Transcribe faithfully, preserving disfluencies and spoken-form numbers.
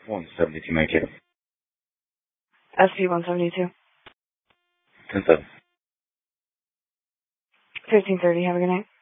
one seventy-two, make it. S P one seventy-two. ten seven. fifteen thirty, have a good night.